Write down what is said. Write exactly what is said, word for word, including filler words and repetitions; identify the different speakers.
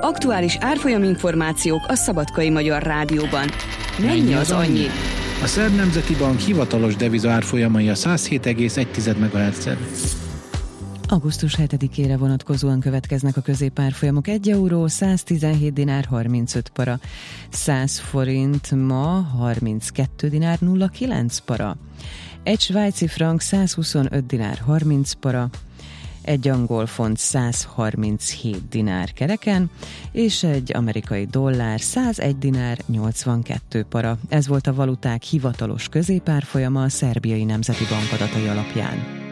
Speaker 1: Aktuális árfolyaminformációk a Szabadkai Magyar Rádióban. Mennyi az annyi?
Speaker 2: A Szerb Nemzeti Bank hivatalos deviza árfolyamai a száz hét egész egy megahertzen.
Speaker 3: augusztus hetedikére vonatkozóan következnek a középárfolyamok. egy euró száztizenhét dinár harmincöt para, száz forint ma harminckettő dinár nulla kilenc para, egy svájci frank százhuszonöt dinár harminc para, egy angol font száz harminchét dinár kereken, és egy amerikai dollár százegy dinár nyolcvankettő para. Ez volt a valuták hivatalos középárfolyama a Szerbiai Nemzeti Bank adatai alapján.